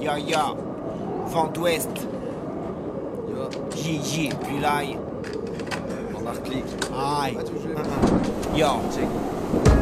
ya. Vent d'ouest. Yo, JJ. Puis là. on va clic. Aïe. Ouais, tu veux jouer? Yo. Check.